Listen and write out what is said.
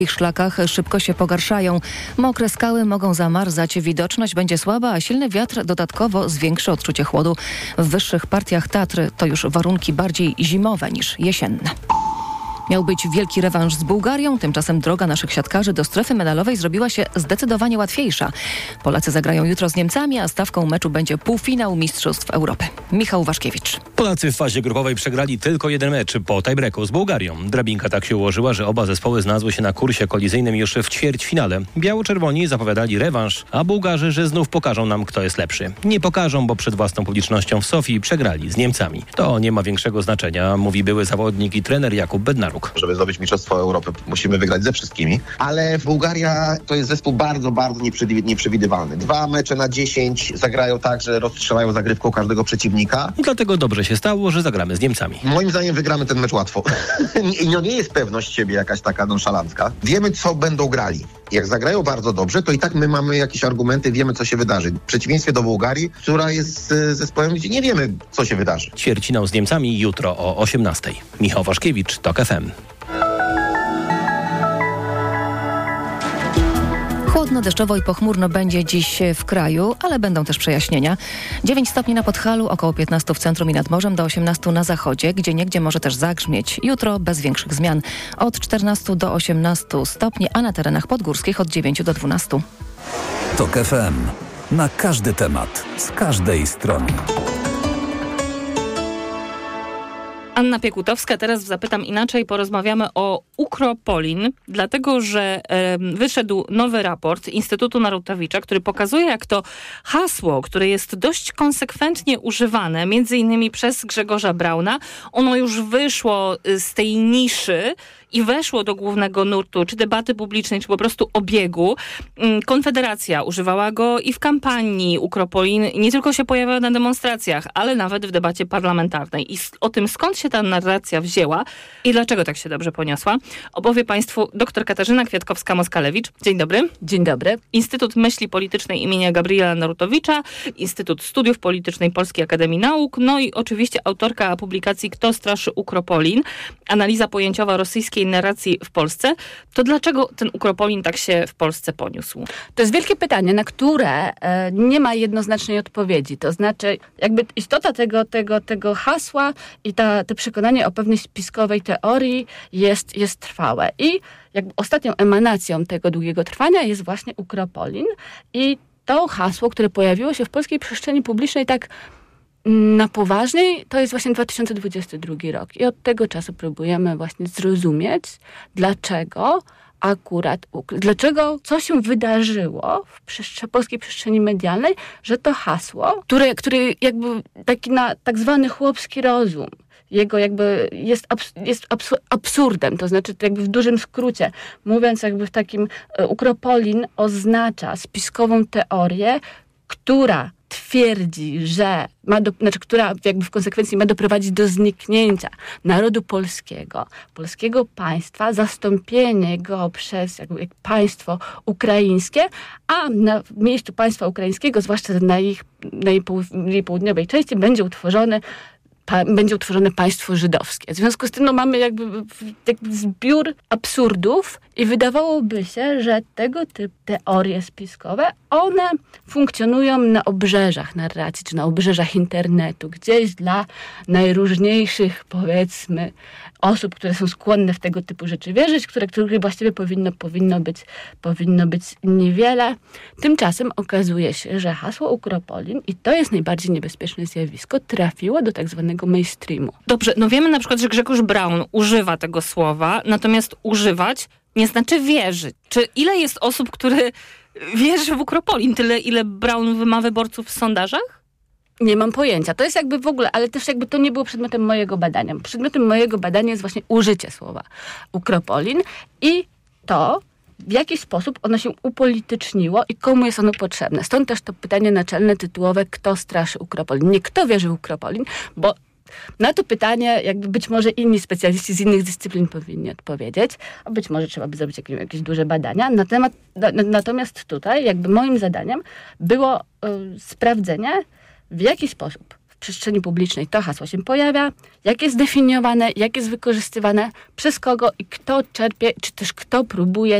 W ich szlakach szybko się pogarszają. Mokre skały mogą zamarzać, widoczność będzie słaba, a silny wiatr dodatkowo zwiększy odczucie chłodu. W wyższych partiach Tatr to już warunki bardziej zimowe niż jesienne. Miał być wielki rewanż z Bułgarią, tymczasem droga naszych siatkarzy do strefy medalowej zrobiła się zdecydowanie łatwiejsza. Polacy zagrają jutro z Niemcami, a stawką meczu będzie półfinał Mistrzostw Europy. Michał Waszkiewicz. Polacy w fazie grupowej przegrali tylko jeden mecz po tiebreaku z Bułgarią. Drabinka tak się ułożyła, że oba zespoły znalazły się na kursie kolizyjnym już w ćwierćfinale. Biało-czerwoni zapowiadali rewanż, a Bułgarzy, że znów pokażą nam, kto jest lepszy. Nie pokażą, bo przed własną publicznością w Sofii przegrali z Niemcami. To nie ma większego znaczenia, mówi były zawodnik i trener Jakub Bednaruk. Żeby zdobyć Mistrzostwo Europy, musimy wygrać ze wszystkimi, ale Bułgaria to jest zespół bardzo, bardzo nieprzewidywalny. 2 mecze na 10 zagrają tak, że rozstrzelają zagrywką każdego przeciwnika. I dlatego dobrze się stało, że zagramy z Niemcami. Moim zdaniem wygramy ten mecz łatwo. I nie jest pewność siebie jakaś taka nonszalancka. Wiemy, co będą grali. Jak zagrają bardzo dobrze, to i tak my mamy jakieś argumenty, wiemy, co się wydarzy. W przeciwieństwie do Bułgarii, która jest zespołem, gdzie nie wiemy, co się wydarzy. Ćwierćfinał z Niemcami jutro o 18:00. Michał Waszkiewicz, TOK FM. Chłodno, deszczowo i pochmurno będzie dziś w kraju, ale będą też przejaśnienia. 9 stopni na Podhalu, około 15 w centrum i nad morzem, do 18 na zachodzie, gdzieniegdzie może też zagrzmieć. Jutro bez większych zmian. Od 14 do 18 stopni, a na terenach podgórskich od 9 do 12. TOK FM. Na każdy temat, z każdej strony. Anna Piekutowska, teraz zapytam inaczej, porozmawiamy o Ukropolin, dlatego że wyszedł nowy raport Instytutu Narutowicza, który pokazuje, jak to hasło, które jest dość konsekwentnie używane, między innymi przez Grzegorza Brauna, ono już wyszło z tej niszy i weszło do głównego nurtu, czy debaty publicznej, czy po prostu obiegu. Konfederacja używała go i w kampanii Ukropolin, nie tylko się pojawiała na demonstracjach, ale nawet w debacie parlamentarnej. I o tym, skąd się ta narracja wzięła i dlaczego tak się dobrze poniosła, opowie Państwu dr Katarzyna Kwiatkowska-Moskalewicz. Dzień dobry. Dzień dobry. Instytut Myśli Politycznej imienia Gabriela Narutowicza, Instytut Studiów Politycznej Polskiej Akademii Nauk, no i oczywiście autorka publikacji Kto straszy Ukropolin? Analiza pojęciowa rosyjskiej narracji w Polsce. To dlaczego ten Ukropolin tak się w Polsce poniósł? To jest wielkie pytanie, na które nie ma jednoznacznej odpowiedzi. To znaczy, jakby istota tego hasła i to przekonanie o pewnej spiskowej teorii jest trwałe. I jakby ostatnią emanacją tego długiego trwania jest właśnie Ukropolin. I to hasło, które pojawiło się w polskiej przestrzeni publicznej tak na poważniej, to jest właśnie 2022 rok. I od tego czasu próbujemy właśnie zrozumieć, co się wydarzyło w polskiej przestrzeni medialnej, że to hasło, które jakby taki na tak zwany chłopski rozum, jego jakby jest absurdem, to znaczy jakby w dużym skrócie, mówiąc jakby w takim Ukropolin oznacza spiskową teorię, która twierdzi, że która jakby w konsekwencji ma doprowadzić do zniknięcia narodu polskiego państwa, zastąpienie go przez jakby państwo ukraińskie, a na miejscu państwa ukraińskiego, zwłaszcza na jej południowej części, będzie utworzone państwo żydowskie. W związku z tym mamy jakby zbiór absurdów i wydawałoby się, że tego typu teorie spiskowe, one funkcjonują na obrzeżach narracji, czy na obrzeżach internetu, gdzieś dla najróżniejszych, powiedzmy, osób, które są skłonne w tego typu rzeczy wierzyć, których właściwie powinno być niewiele. Tymczasem okazuje się, że hasło Ukropolin, i to jest najbardziej niebezpieczne zjawisko, trafiło do tak zwanego mainstreamu. Dobrze, no wiemy na przykład, że Grzegorz Braun używa tego słowa, natomiast używać nie znaczy wierzyć. Czy ile jest osób, które wierzy w Ukropolin? Tyle, ile Braun ma wyborców w sondażach? Nie mam pojęcia. To jest jakby w ogóle, ale też jakby to nie było przedmiotem mojego badania. Przedmiotem mojego badania jest właśnie użycie słowa Ukropolin i to, w jaki sposób ono się upolityczniło i komu jest ono potrzebne. Stąd też to pytanie naczelne, tytułowe, kto straszy Ukropolin. Nie kto wierzy w Ukropolin, bo na to pytanie jakby być może inni specjaliści z innych dyscyplin powinni odpowiedzieć, a być może trzeba by zrobić jakieś duże badania. Natomiast tutaj jakby moim zadaniem było sprawdzenie, w jaki sposób w przestrzeni publicznej to hasło się pojawia, jak jest definiowane, jak jest wykorzystywane, przez kogo i kto czerpie, czy też kto próbuje